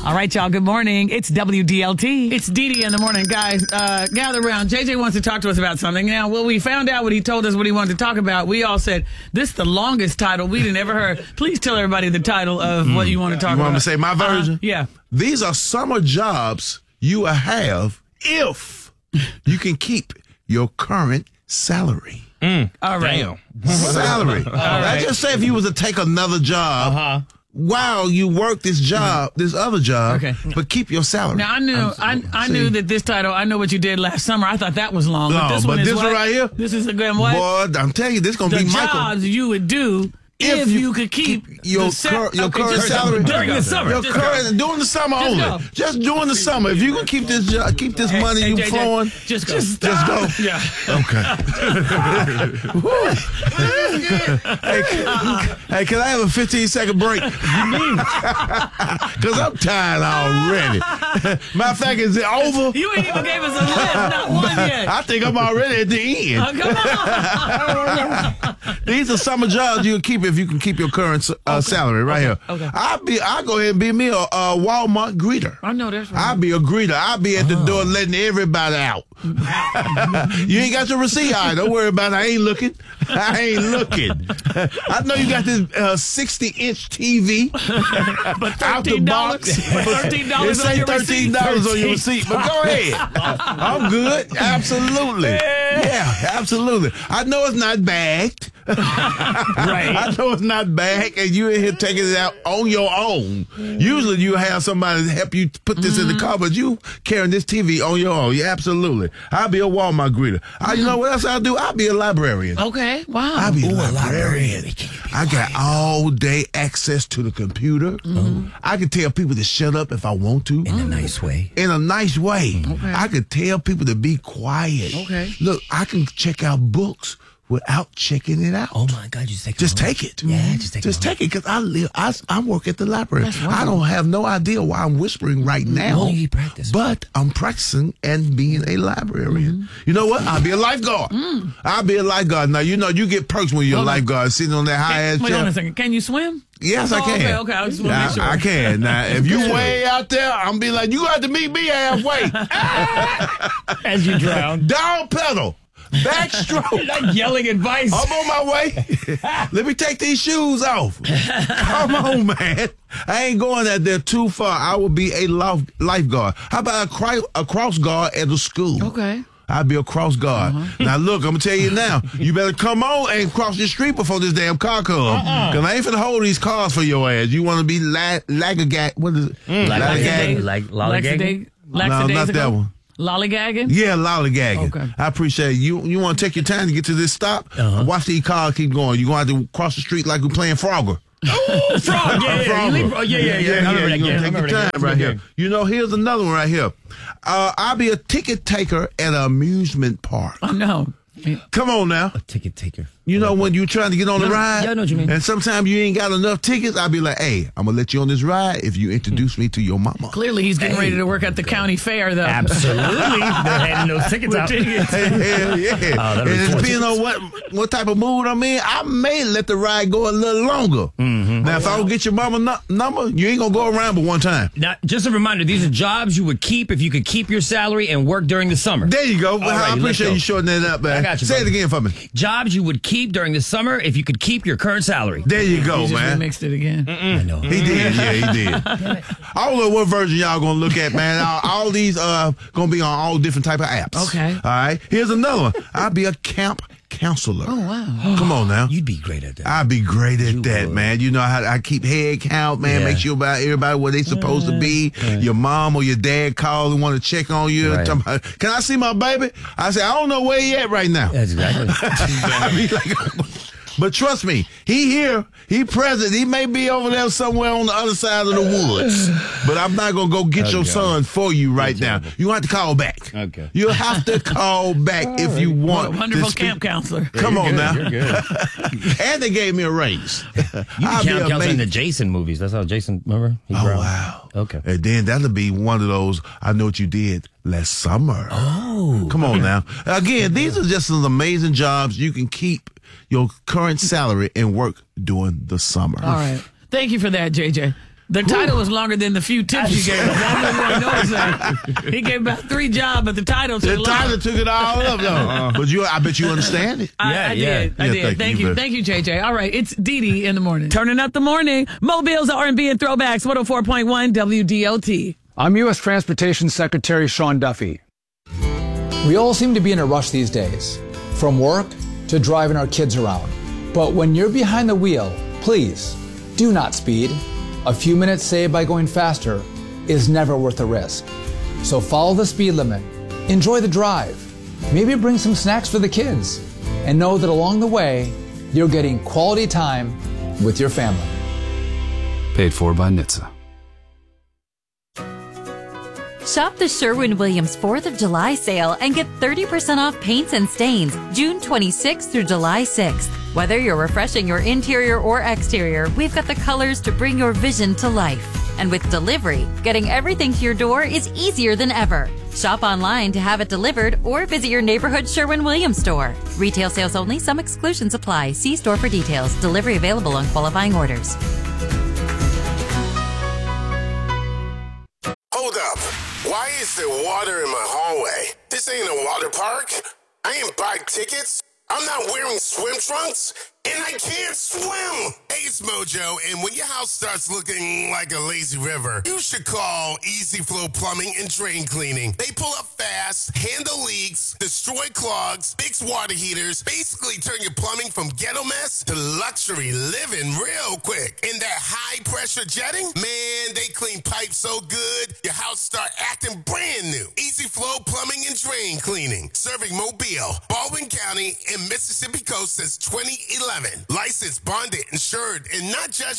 All right, y'all. Good morning. It's WDLT. It's Dee in the morning, guys. Gather around. JJ wants to talk to us about something. Now, when we found out what he told us what he wanted to talk about, we all said, this is the longest title we'd ever heard. Please tell everybody the title of what you want to talk about. You want me to say my version? Yeah. These are summer jobs you will have if you can keep your current salary. All right. Damn. Salary. I just say if you was to take another job while you work this job, this other job, but keep your salary. Now, I knew that this title, I know what you did last summer. I thought that was long. No, but this one is one right here, this is a good one. Boy, I'm telling you, this is going to be Michael. The jobs you would do if you could keep your current salary during the summer. During the summer only. Just during the summer. If you can keep this money you flowing, just go. Yeah. Okay. Hey, can I have a 15-second break? Because I'm tired already. Matter of fact, is it over? You ain't even gave us a list, not one yet. I think I'm already at the end. Come on. These are summer jobs you can keep if you can keep your current salary right here. Okay. I go ahead and be me a Walmart greeter. I know that's right. I'll be a greeter. I'll be at the door letting everybody out. You ain't got your receipt. All right, don't worry about it. I ain't looking. I know you got this 60-inch TV but out the box. $13 It say $13 on your receipt, but go ahead. I'm good. Absolutely. Yeah, absolutely. I know it's not bagged. Right. I know it's not bagged, and you in here taking it out on your own. Usually you have somebody help you put this in the car, but you carrying this TV on your own. Yeah, absolutely. I'll be a Walmart greeter. You know what else I'll do? I'll be a librarian. Okay, wow. I'll be a librarian. I got all day access to the computer. I can tell people to shut up if I want to. In a nice way. In a nice way. Okay. I can tell people to be quiet. Okay. Look, I can check out books without checking it out. Oh my God, you take it. Just take it. Yeah, just take it. Just take it, because I work at the library. I don't have no idea why I'm whispering right now. Well, you practice. But I'm practicing and being a librarian. You know what? I'll be a lifeguard. I'll be a lifeguard. Now, you know, you get perks when you're a lifeguard, sitting on that high-ass Wait chair. on a second. Can you swim? Yes, I can. Okay. I just want to make sure. I can. Now, if you way out there, I'm be like, you got to meet me halfway. As you drown. Down pedal. Backstroke. Like yelling advice. I'm on my way. Let me take these shoes off. Come on, man. I ain't going out there too far. I will be a lifeguard. How about a cross guard at the school? Okay. I'll be a cross guard. Now, look, I'm going to tell you now. You better come on and cross the street before this damn car comes. Because I ain't finna hold these cars for your ass. You want to be laggagag. What is it? Laggagag. Like lollygagging? No, not that one. Lollygagging? Yeah, lollygagging. Okay. I appreciate it. You want to take your time to get to this stop? Watch these cars keep going. You're going to have to cross the street like we're playing Frogger. Oh, Frog. Yeah. You're going to take your time right here. You know, here's another one right here. I'll be a ticket taker at an amusement park. Oh, no. Come on now. A ticket taker. You know when you're trying to get on the ride? Yeah, I know what you mean. And sometimes you ain't got enough tickets. I'll be like, hey, I'm going to let you on this ride if you introduce me to your mama. Clearly, he's getting ready to work at the county fair, though. Absolutely. They're handing those tickets out. Hell yeah. And depending on what type of mood I'm in, I may let the ride go a little longer. Now, if I don't get your mama number, you ain't going to go around but one time. Now, just a reminder, these are jobs you would keep if you could keep your salary and work during the summer. There you go. Right, I appreciate you shortening that up, man. I got you, Say it again for me. Jobs you would keep during the summer if you could keep your current salary. There you go, He just man. remixed it again. I know. He did, yeah, he did. I don't know what version y'all gonna look at, man. All these gonna be on all different type of apps. Okay. All right. Here's another one. I'll be a camp counselor. Oh, wow. Come on now. You'd be great at that. I'd be great at that, man. You know how I keep head count, man. Yeah. Make sure about everybody where they supposed to be. Your mom or your dad call and want to check on you. Right. Can I see my baby? I say, I don't know where he at right now. That's exactly. I be like, but trust me, he here, he present. He may be over there somewhere on the other side of the woods. But I'm not going to go get your son for you right now. You have to call back. Okay. You have to call back if you want. Wonderful camp counselor. Come on now. You're good. And they gave me a raise. You can camp counselor in the Jason movies. That's how Jason, remember? Wow. Okay. And then that'll be one of those, I know what you did last summer. Oh. Come on now. Again, these are just some amazing jobs you can keep your current salary and work during the summer. All right. Thank you for that, JJ. The title was longer than the few tips you gave us. That's what you notice that. He gave about 3 jobs, but the title took The title took it all up, though. But I bet you understand it. I did. Thank you. Thank you, JJ. All right, it's Dee in the morning. Turning up the morning. Mobile's R&B and throwbacks, 104.1 WDLT. I'm U.S. Transportation Secretary Sean Duffy. We all seem to be in a rush these days, from work to driving our kids around. But when you're behind the wheel, please do not speed. A few minutes saved by going faster is never worth the risk. So follow the speed limit, enjoy the drive, maybe bring some snacks for the kids, and know that along the way, you're getting quality time with your family. Paid for by NHTSA. Shop the Sherwin-Williams 4th of July sale and get 30% off paints and stains June 26th through July 6th. Whether you're refreshing your interior or exterior, we've got the colors to bring your vision to life. And with delivery, getting everything to your door is easier than ever. Shop online to have it delivered or visit your neighborhood Sherwin-Williams store. Retail sales only. Some exclusions apply. See store for details. Delivery available on qualifying orders. Hold up. Why is there water in my hallway? This ain't a water park. I ain't buy tickets. I'm not wearing swim trunks, and I can't swim. Hey, it's Mojo, and when your house starts looking like a lazy river, you should call Easy Flow Plumbing and Drain Cleaning. They pull up fast, handle leaks, destroy clogs, fix water heaters, basically turn your plumbing from ghetto mess to luxury living real quick. And that high-pressure jetting, man, they clean pipes so good, your house start acting brand new. Easy Flow Plumbing and Drain Cleaning, serving Mobile, Baldwin County, and Mississippi Coast since 2011. Licensed, bonded, insured, and not judged